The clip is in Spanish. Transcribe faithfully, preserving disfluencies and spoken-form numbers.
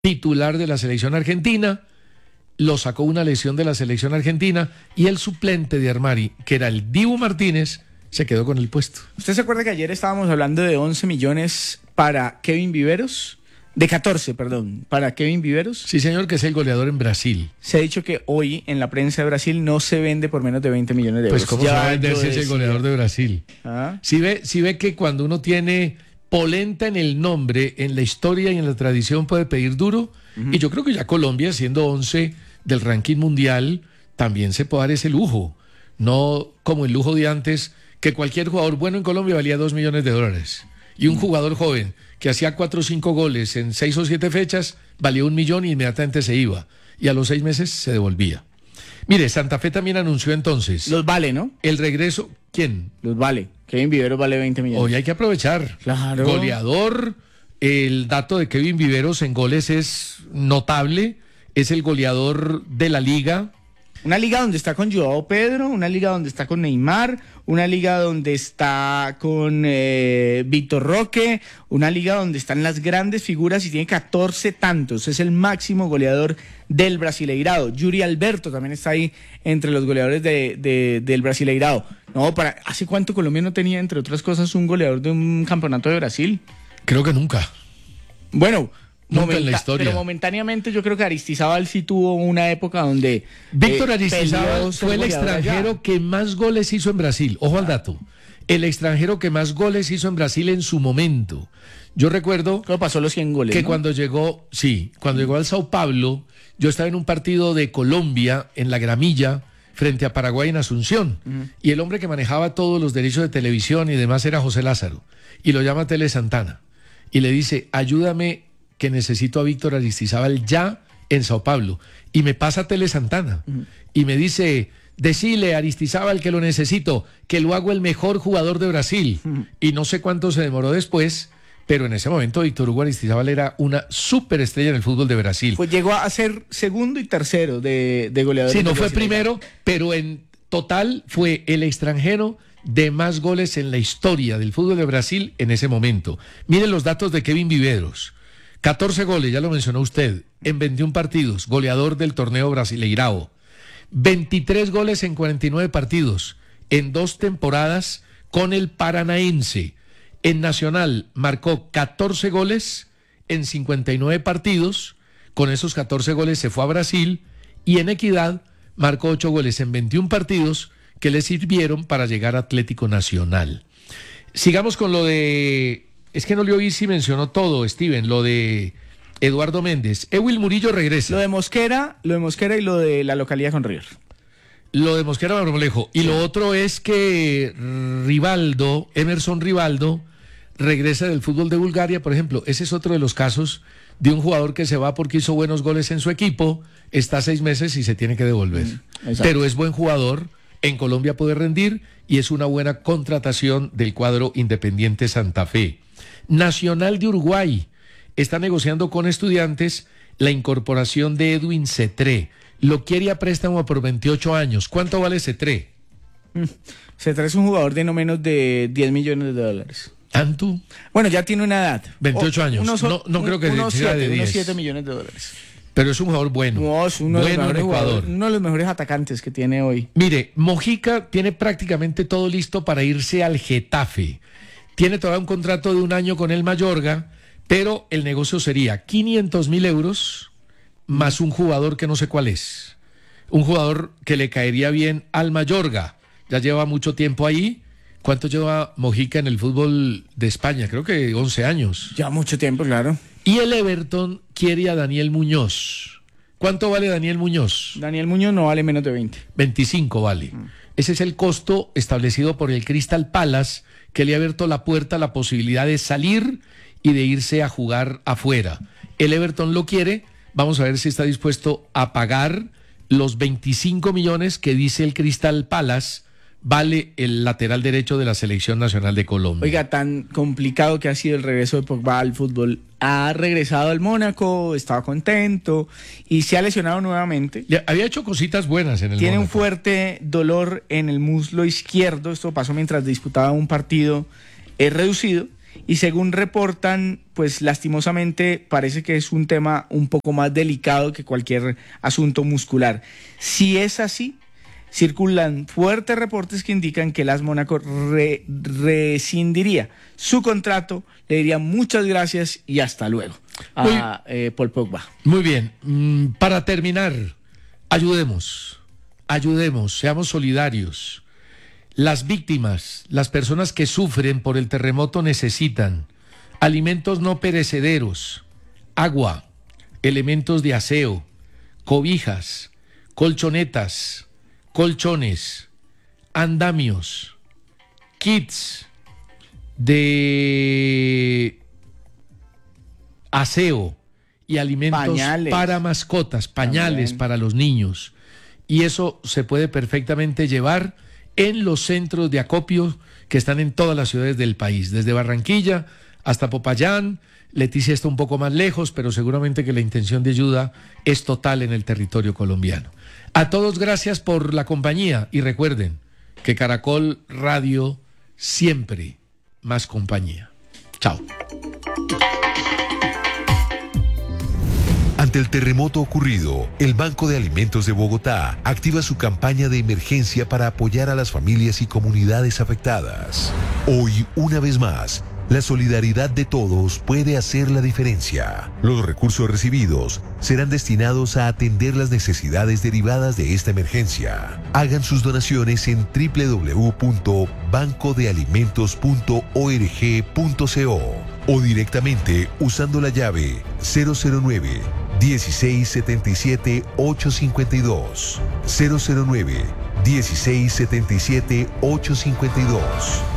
titular de la selección argentina, lo sacó una lesión de la selección argentina y el suplente de Armani, que era el Dibu Martínez, se quedó con el puesto. ¿Usted se acuerda que ayer estábamos hablando de once millones para Kevin Viveros? De catorce, perdón, para Kevin Viveros. Sí, señor, que es el goleador en Brasil. Se ha dicho que hoy en la prensa de Brasil no se vende por menos de veinte millones de euros. Pues cómo se va a vender si es el goleador de Brasil. ¿Ah? Si ve, si ve que cuando uno tiene polenta en el nombre, en la historia y en la tradición puede pedir duro, uh-huh. Y yo creo que ya Colombia, siendo once del ranking mundial, también se puede dar ese lujo. No como el lujo de antes, que cualquier jugador bueno en Colombia valía dos millones de dólares. Y un jugador joven que hacía cuatro o cinco goles en seis o siete fechas valía un millón y inmediatamente se iba. Y a los seis meses se devolvía. Mire, Santa Fe también anunció entonces... Los vale, ¿no? El regreso... ¿Quién? Los vale. Kevin Viveros vale veinte millones. Hoy hay que aprovechar. Claro. Goleador. El dato de Kevin Viveros en goles es notable. Es el goleador de la liga. Una liga donde está con Joao Pedro, una liga donde está con Neymar, una liga donde está con eh, Víctor Roque, una liga donde están las grandes figuras y tiene catorce tantos. Es el máximo goleador del Brasileirado. Yuri Alberto también está ahí entre los goleadores de, de, del Brasileirado. No, para, ¿hace cuánto Colombia no tenía, entre otras cosas, un goleador de un campeonato de Brasil? Creo que nunca. Bueno... Nunca en la historia. Pero momentáneamente yo creo que Aristizábal sí tuvo una época donde... Víctor eh, Aristizábal fue el extranjero allá. que más goles hizo en Brasil. Ojo al dato. El extranjero que más goles hizo en Brasil en su momento. Yo recuerdo... ¿Cómo pasó los cien goles? Que ¿no? cuando llegó, sí, cuando llegó al Sao Paulo, yo estaba en un partido de Colombia, en la Gramilla, frente a Paraguay en Asunción. Uh-huh. Y el hombre que manejaba todos los derechos de televisión y demás era José Lázaro. Y lo llama Tele Santana. Y le dice, ayúdame... que necesito a Víctor Aristizábal ya en Sao Paulo. Y me pasa Tele Santana. Uh-huh. Y me dice, decile a Aristizábal que lo necesito, que lo hago el mejor jugador de Brasil. Uh-huh. Y no sé cuánto se demoró después, pero en ese momento Víctor Hugo Aristizábal era una superestrella en el fútbol de Brasil. Pues llegó a ser segundo y tercero de, de goleador. Sí, no fue primero, pero en total fue el extranjero de más goles en la historia del fútbol de Brasil en ese momento. Miren los datos de Kevin Viveros. catorce goles, ya lo mencionó usted, en veintiún partidos, goleador del torneo Brasileirao. veintitrés goles en cuarenta y nueve partidos, en dos temporadas con el Paranaense. En Nacional marcó catorce goles en cincuenta y nueve partidos, con esos catorce goles se fue a Brasil, y en Equidad marcó ocho goles en veintiún partidos que le sirvieron para llegar a Atlético Nacional. Sigamos con lo de... Es que no le oí si mencionó todo, Steven, lo de Eduardo Méndez. Ewil Murillo regresa. Lo de Mosquera, lo de Mosquera y lo de la localidad con River. Lo de Mosquera Marmolejo. Y sí. Lo otro es que Rivaldo, Emerson Rivaldo, regresa del fútbol de Bulgaria, por ejemplo. Ese es otro de los casos de un jugador que se va porque hizo buenos goles en su equipo, está seis meses y se tiene que devolver. Mm, Pero es buen jugador, en Colombia puede rendir y es una buena contratación del cuadro Independiente Santa Fe. Nacional de Uruguay está negociando con Estudiantes la incorporación de Edwin Cetré. Lo quiere a préstamo por veintiocho años. ¿Cuánto vale Cetré? Mm. Cetré es un jugador de no menos de diez millones de dólares. ¿Tanto? Bueno, ya tiene una edad. veintiocho años. Unos, no, no un, creo que unos sea siete, de diez. unos siete millones de dólares. Pero es un jugador bueno. No, es uno, bueno de los en Ecuador. uno de los mejores atacantes que tiene hoy. Mire, Mojica tiene prácticamente todo listo para irse al Getafe. Tiene todavía un contrato de un año con el Mayorga, pero el negocio sería quinientos mil euros más un jugador que no sé cuál es. Un jugador que le caería bien al Mayorga. Ya lleva mucho tiempo ahí. ¿Cuánto lleva Mojica en el fútbol de España? Creo que once años. Ya mucho tiempo, claro. Y el Everton quiere a Daniel Muñoz. ¿Cuánto vale Daniel Muñoz? Daniel Muñoz no vale menos de veinte. veinticinco vale. Mm. Ese es el costo establecido por el Crystal Palace, que le ha abierto la puerta a la posibilidad de salir y de irse a jugar afuera. El Everton lo quiere. Vamos a ver si está dispuesto a pagar los veinticinco millones que dice el Crystal Palace vale el lateral derecho de la Selección Nacional de Colombia. Oiga, tan complicado que ha sido el regreso de Pogba al fútbol. Ha regresado al Mónaco, estaba contento y se ha lesionado nuevamente. Ya, había hecho cositas buenas en el Tiene Mónaco. un fuerte dolor en el muslo izquierdo. Esto pasó mientras disputaba un partido eh, reducido. y según reportan, pues lastimosamente parece que es un tema un poco más delicado que cualquier asunto muscular. Si es así, circulan fuertes reportes que indican que el A S Mónaco re, rescindiría su contrato, le diría muchas gracias y hasta luego a eh, Paul Pogba. Muy bien, mm, para terminar, ayudemos, ayudemos, seamos solidarios. Las víctimas, las personas que sufren por el terremoto necesitan alimentos no perecederos, agua, elementos de aseo, cobijas, colchonetas, colchones, andamios, kits de aseo y alimentos pañales para mascotas, pañales también para los niños. Y eso se puede perfectamente llevar en los centros de acopio que están en todas las ciudades del país, desde Barranquilla hasta Popayán. Leticia está un poco más lejos, pero seguramente que la intención de ayuda es total en el territorio colombiano. A todos gracias por la compañía y recuerden que Caracol Radio siempre más compañía. Chao. Ante el terremoto ocurrido, el Banco de Alimentos de Bogotá activa su campaña de emergencia para apoyar a las familias y comunidades afectadas. Hoy, una vez más, la solidaridad de todos puede hacer la diferencia. Los recursos recibidos serán destinados a atender las necesidades derivadas de esta emergencia. Hagan sus donaciones en doble u doble u doble u punto banco de alimentos punto org punto co o directamente usando la llave cero cero nueve, dieciséis setenta y siete, ochocientos cincuenta y dos. cero cero nueve, dieciséis setenta y siete, ochocientos cincuenta y dos.